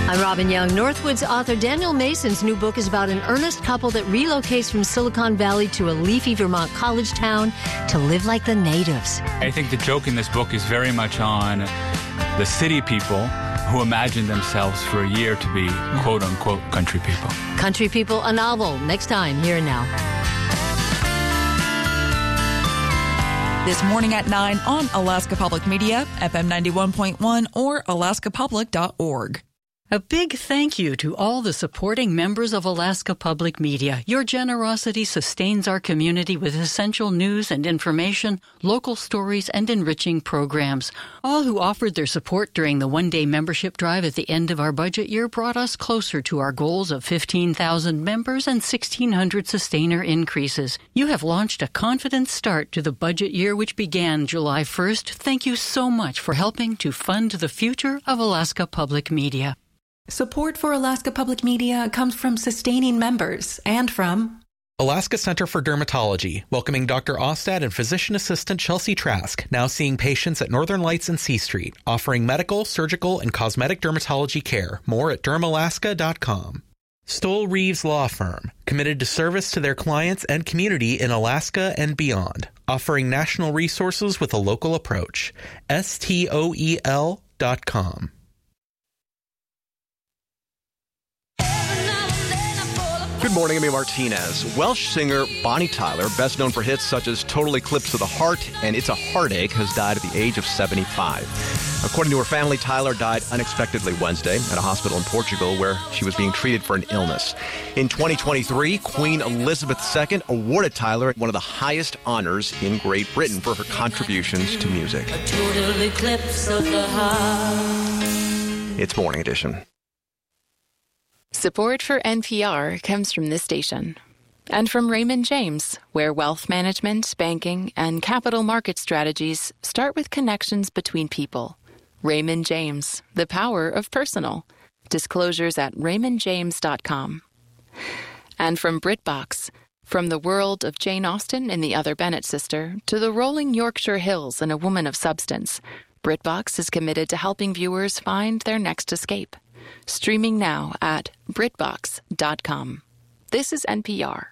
I'm Robin Young. Northwood's author Daniel Mason's new book is about an earnest couple that relocates from Silicon Valley to a leafy Vermont college town to live like the natives. I think the joke in this book is very much on the city people who imagine themselves for a year to be quote-unquote country people. Country People, a novel. Next time, here and now. This morning at 9 on Alaska Public Media, FM 91.1 or alaskapublic.org. A big thank you to all the supporting members of Alaska Public Media. Your generosity sustains our community with essential news and information, local stories, and enriching programs. All who offered their support during the one-day membership drive at the end of our budget year brought us closer to our goals of 15,000 members and 1,600 sustainer increases. You have launched a confident start to the budget year, which began July 1st. Thank you so much for helping to fund the future of Alaska Public Media. Support for Alaska Public Media comes from sustaining members and from Alaska Center for Dermatology, welcoming Dr. Ostad and physician assistant Chelsea Trask, now seeing patients at Northern Lights and C Street, offering medical, surgical, and cosmetic dermatology care. More at dermalaska.com. Stoll Reeves Law Firm, committed to service to their clients and community in Alaska and beyond, offering national resources with a local approach. STOEL.com. Good morning, I'm Martinez. Welsh singer Bonnie Tyler, best known for hits such as Total Eclipse of the Heart and It's a Heartache, has died at the age of 75. According to her family, Tyler died unexpectedly Wednesday at a hospital in Portugal where she was being treated for an illness. In 2023, Queen Elizabeth II awarded Tyler one of the highest honors in Great Britain for her contributions to music. A total eclipse of the heart. It's Morning Edition. Support for NPR comes from this station and from Raymond James, where wealth management, banking, and capital market strategies start with connections between people. Raymond James, the power of personal. Disclosures at raymondjames.com. And from BritBox, from the world of Jane Austen and the Other Bennet sister to the rolling Yorkshire Hills and A Woman of Substance, BritBox is committed to helping viewers find their next escape. Streaming now at BritBox.com. This is NPR.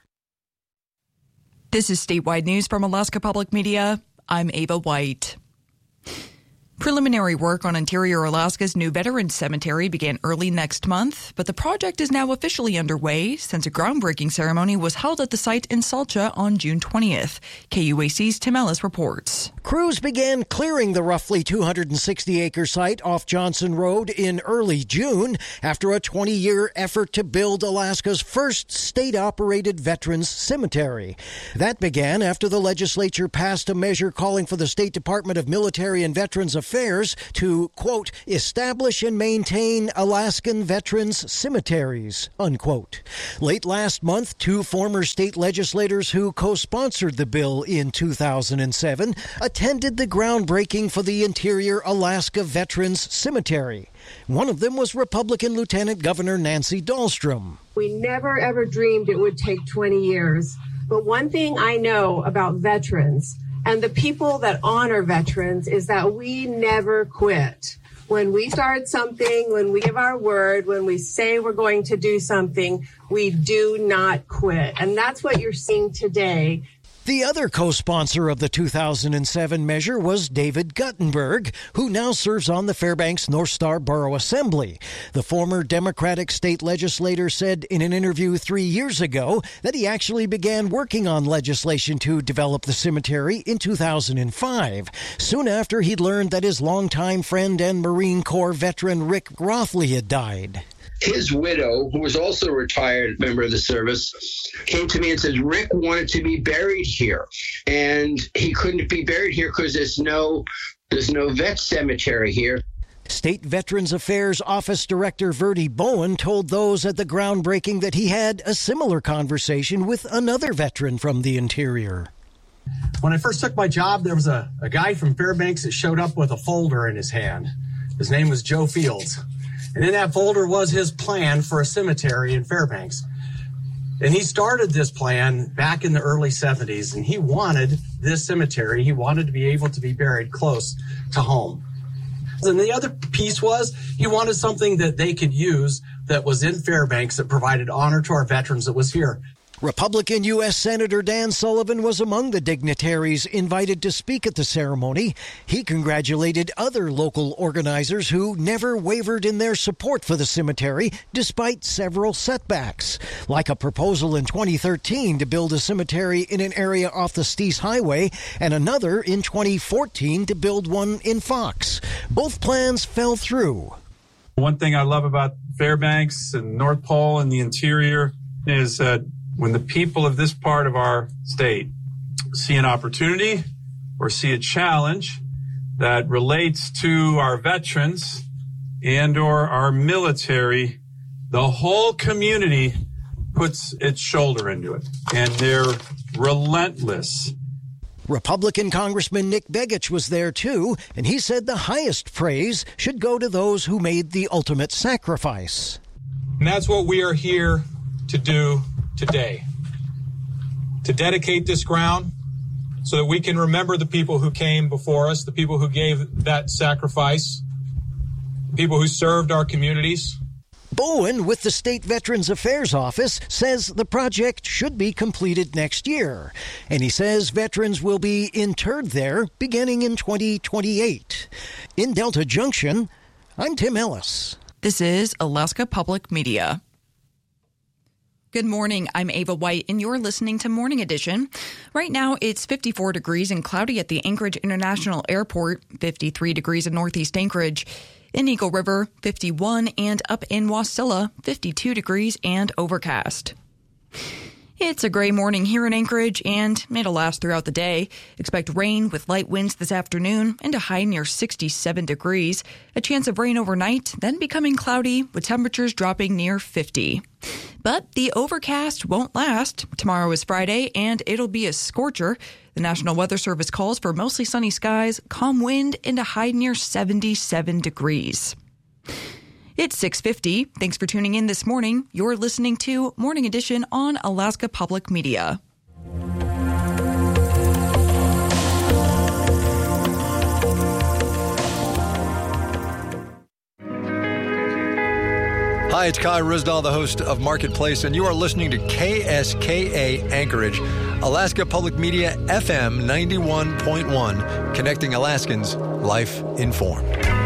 This is statewide news from Alaska Public Media. I'm Ava White. Preliminary work on Interior Alaska's new Veterans Cemetery began early next month, but the project is now officially underway since a groundbreaking ceremony was held at the site in Salcha on June 20th. KUAC's Tim Ellis reports. Crews began clearing the roughly 260-acre site off Johnson Road in early June after a 20-year effort to build Alaska's first state-operated veterans cemetery. That began after the legislature passed a measure calling for the State Department of Military and Veterans Affairs to, quote, establish and maintain Alaskan veterans cemeteries, unquote. Late last month, two former state legislators who co-sponsored the bill in 2007 attended the groundbreaking for the Interior Alaska Veterans Cemetery. One of them was Republican Lieutenant Governor Nancy Dahlstrom. We never, ever dreamed it would take 20 years. But one thing I know about veterans and the people that honor veterans is that we never quit. When we start something, when we give our word, when we say we're going to do something, we do not quit. And that's what you're seeing today. The other co-sponsor of the 2007 measure was David Guttenberg, who now serves on the Fairbanks North Star Borough Assembly. The former Democratic state legislator said in an interview 3 years ago that he actually began working on legislation to develop the cemetery in 2005, soon after he'd learned that his longtime friend and Marine Corps veteran Rick Rothley had died. His widow, who was also a retired member of the service, came to me and said, Rick wanted to be buried here. And he couldn't be buried here because there's no vet cemetery here. State Veterans Affairs Office Director Verdi Bowen told those at the groundbreaking that he had a similar conversation with another veteran from the interior. When I first took my job, there was a guy from Fairbanks that showed up with a folder in his hand. His name was Joe Fields. And in that folder was his plan for a cemetery in Fairbanks. And he started this plan back in the early 70s, and he wanted this cemetery. He wanted to be able to be buried close to home. And the other piece was he wanted something that they could use that was in Fairbanks that provided honor to our veterans that was here. Republican U.S. Senator Dan Sullivan was among the dignitaries invited to speak at the ceremony. He congratulated other local organizers who never wavered in their support for the cemetery despite several setbacks, like a proposal in 2013 to build a cemetery in an area off the Steese Highway and another in 2014 to build one in Fox. Both plans fell through. One thing I love about Fairbanks and North Pole and the interior is that when the people of this part of our state see an opportunity or see a challenge that relates to our veterans and or our military, the whole community puts its shoulder into it, and they're relentless. Republican Congressman Nick Begich was there too, and he said the highest praise should go to those who made the ultimate sacrifice. And that's what we are here to do today, to dedicate this ground so that we can remember the people who came before us, the people who gave that sacrifice, the people who served our communities. Bowen, with the State Veterans Affairs Office, says the project should be completed next year. And he says veterans will be interred there beginning in 2028. In Delta Junction, I'm Tim Ellis. This is Alaska Public Media. Good morning. I'm Ava White, and you're listening to Morning Edition. Right now, it's 54 degrees and cloudy at the Anchorage International Airport, 53 degrees in Northeast Anchorage. In Eagle River, 51, and up in Wasilla, 52 degrees and overcast. It's a gray morning here in Anchorage, and it'll last throughout the day. Expect rain with light winds this afternoon and a high near 67 degrees. A chance of rain overnight, then becoming cloudy with temperatures dropping near 50. But the overcast won't last. Tomorrow is Friday, and it'll be a scorcher. The National Weather Service calls for mostly sunny skies, calm wind, and a high near 77 degrees. It's 6:50. Thanks for tuning in this morning. You're listening to Morning Edition on Alaska Public Media. Hi, it's Kai Risdahl, the host of Marketplace, and you are listening to KSKA Anchorage, Alaska Public Media FM 91.1, connecting Alaskans, life informed.